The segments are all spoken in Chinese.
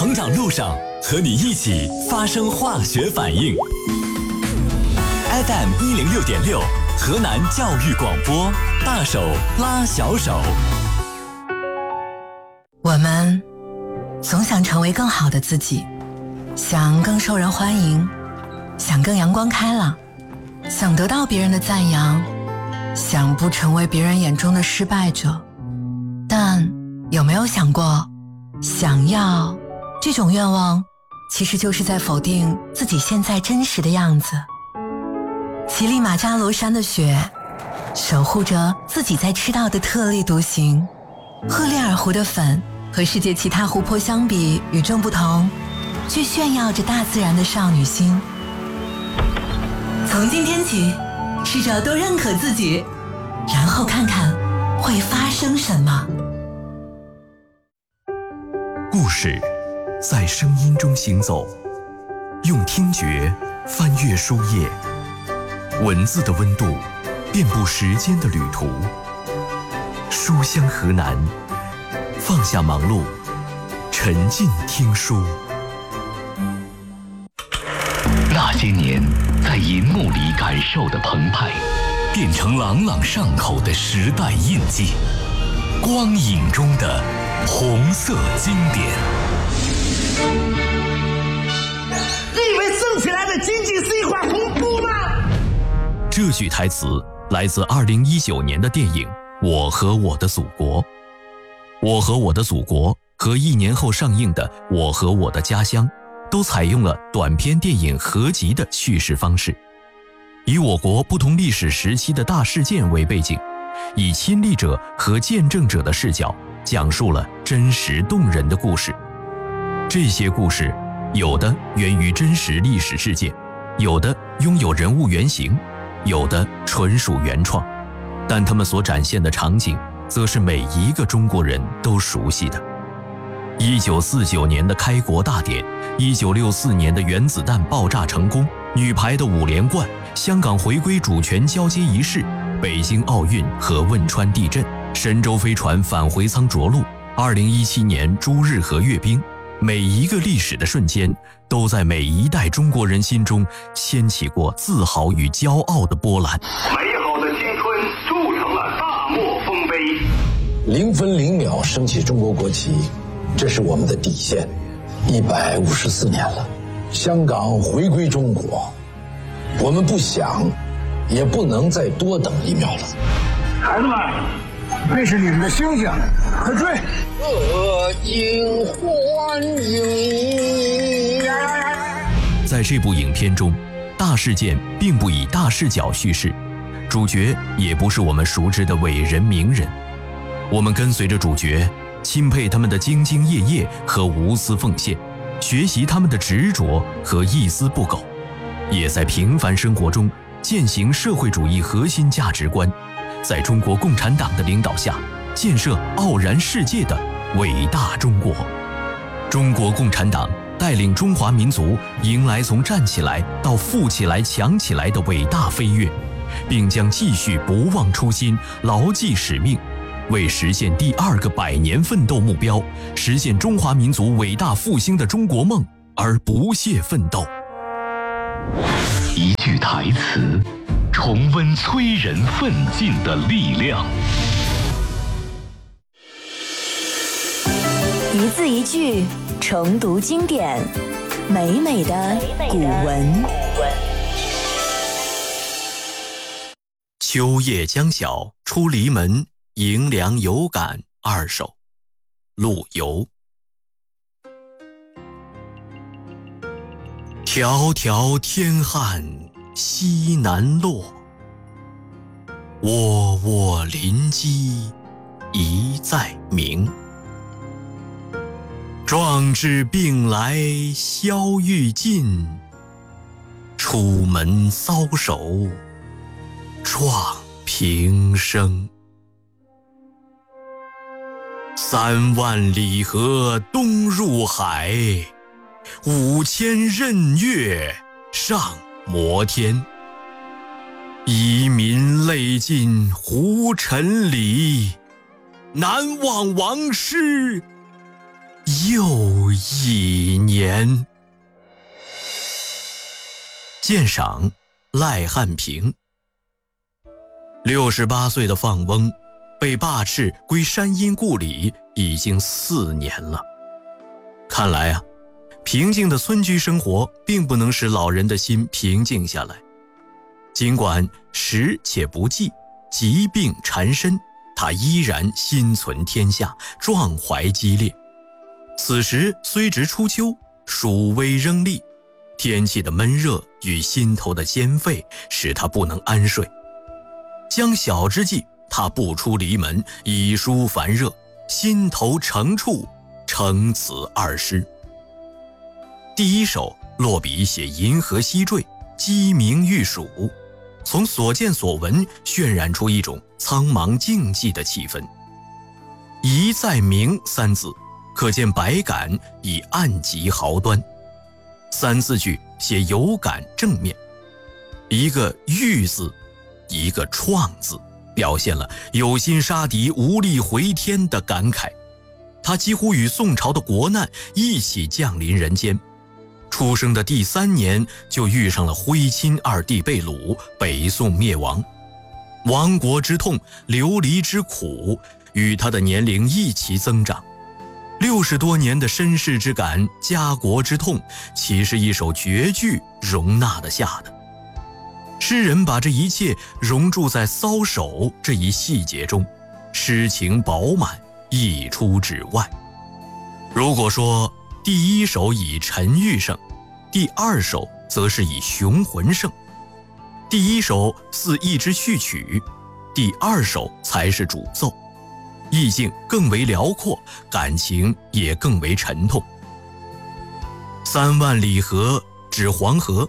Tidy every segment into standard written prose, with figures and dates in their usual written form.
成长路上，和你一起发生化学反应。FM106.6，河南教育广播，大手拉小手。 我们总想成为更好的自己，想更受人欢迎，想更阳光开朗，想得到别人的赞扬，想不成为别人眼中的失败者。但有没有想过，想要这种愿望其实就是在否定自己现在真实的样子。乞力马扎罗山的雪守护着自己在赤道的特立独行，赫列尔湖的粉和世界其他湖泊相比与众不同，却炫耀着大自然的少女心。从今天起，试着多认可自己，然后看看会发生什么。 故事在声音中行走，用听觉翻阅书页，文字的温度遍布时间的旅途。书香河南，放下忙碌，沉浸听书。那些年在银幕里感受的澎湃，变成朗朗上口的时代印记，光影中的红色经典。 你以为挣起来的仅仅是一块红布吗？ 这句台词来自2019年的电影《我和我的祖国》。《我和我的祖国》和1年后上映的《我和我的家乡》都采用了短篇电影合集的叙事方式，以我国不同历史时期的大事件为背景，以亲历者和见证者的视角讲述了真实动人的故事。这些故事有的源于真实历史事件，有的拥有人物原型，有的纯属原创，但他们所展现的场景则是每一个中国人都熟悉的。1949年的开国大典，1964年的原子弹爆炸成功，女排的5连冠，香港回归主权交接仪式，北京奥运和汶川地震，神舟飞船返回舱着陆，2017年朱日和阅兵，每一个历史的瞬间都在每一代中国人心中掀起过自豪与骄傲的波澜。 美好的青春铸成了大漠丰碑 ，0分0秒升起中国国旗，这是我们的底线。154年了，香港回归中国，我们不想也不能再多等1秒了。 孩子们，那是你们的星星，快追！ 各尽欢迎。 在这部影片中，大事件并不以大视角叙事，主角也不是我们熟知的伟人名人，我们跟随着主角，钦佩他们的兢兢业业和无私奉献，学习他们的执着和一丝不苟，也在平凡生活中践行社会主义核心价值观，在中国共产党的领导下，建设傲然世界的伟大中国。中国共产党带领中华民族迎来从站起来到富起来强起来的伟大飞跃，并将继续不忘初心，牢记使命，为实现第2个100年奋斗目标，实现中华民族伟大复兴的中国梦而不懈奋斗。一句台词，重温催人奋进的力量。 一字一句，重读经典，美美的古文。 秋夜将晓出篱门，迎凉有感2首，陆游。迢迢天汉西南落，窝窝林鸡一再鸣。壮志病来消欲尽，出门搔首创平生。3万里河东入海，5000仞岳上摩天。遗民泪尽胡尘里，难忘王师又一年。鉴赏赖汉平。68岁的放翁被罢斥归山阴故里已经4年了。看来啊，平静的村居生活并不能使老人的心平静下来。尽管时且不济，疾病缠身，他依然心存天下，壮怀激烈。此时虽值初秋，暑微仍立，天气的闷热与心头的煎沸使他不能安睡。将晓之际，他不出篱门，以抒烦热，心头成处，成此2诗。第一首落笔写银河西坠，鸡鸣玉鼠，从所见所闻渲染出一种苍茫静寂的气氛。一在明3字，可见百感以暗极豪端。3字句写有感正面，一个玉字，一个创字，表现了有心杀敌无力回天的感慨。他几乎与宋朝的国难一起降临人间。出生的第3年就遇上了徽钦2帝被掳，北宋灭亡。亡国之痛，流离之苦与他的年龄一齐增长。60多年的身世之感，家国之痛，岂是一首绝句容纳得下的？诗人把这一切融注在搔首这一细节中，诗情饱满，溢出至外。如果说第一首以沉郁盛，第2首则是以雄浑盛。第一首似一支序曲，第2首才是主奏，意境更为辽阔，感情也更为沉痛。3万里河指黄河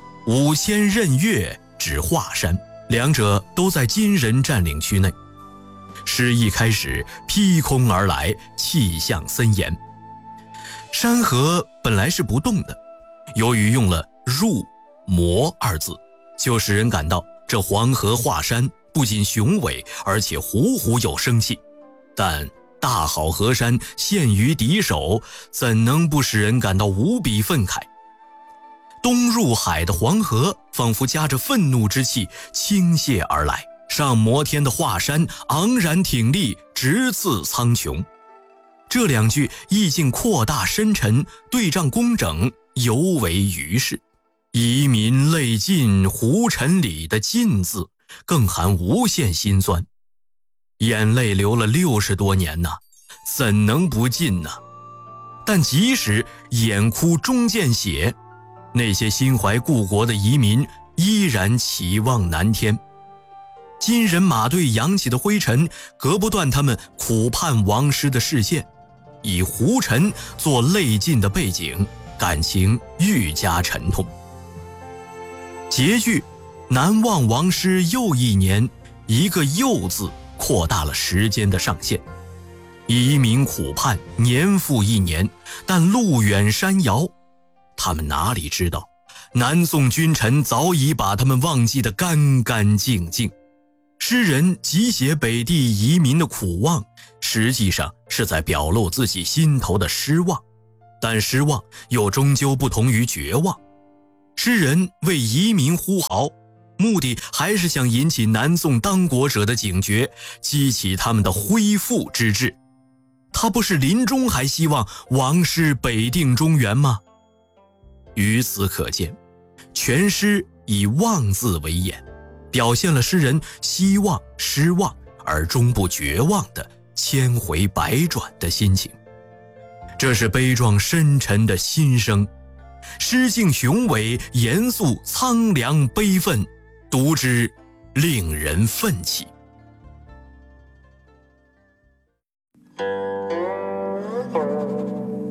，5000仞岳指华山，两者都在金人占领区内。诗一开始劈空而来，气象森严。山河本来是不动的，由于用了入魔2字，就使人感到这黄河华山不仅雄伟，而且虎虎有生气。但大好河山陷于敌手，怎能不使人感到无比愤慨？东入海的黄河仿佛夹着愤怒之气倾泻而来，上摩天的华山昂然挺立，直刺苍穹。这2句意境扩大深沉，对仗工整，尤为于是。遗民泪尽胡尘里的尽字更含无限心酸。眼泪流了60多年呐，怎能不尽呢？但即使眼哭中见血，那些心怀故国的遗民依然期望南天。金人马队扬起的灰尘隔不断他们苦盼亡师的视线，以胡尘做泪尽的背景，感情愈加沉痛。结句难忘亡师又一年，一个又字扩大了时间的上限。遗民苦盼年复一年，但路远山遥，他们哪里知道南宋君臣早已把他们忘记得干干净净。诗人急写北地遗民的苦望，实际上是在表露自己心头的失望，但失望又终究不同于绝望。诗人为遗民呼号，目的还是想引起南宋当国者的警觉，激起他们的恢复之志。他不是临终还希望王师北定中原吗？由此可见，全诗以望字为眼，表现了诗人希望、失望而终不绝望的千回百转的心情。这是悲壮深沉的心声，诗境雄伟、严肃、苍凉、悲愤，读之令人愤气。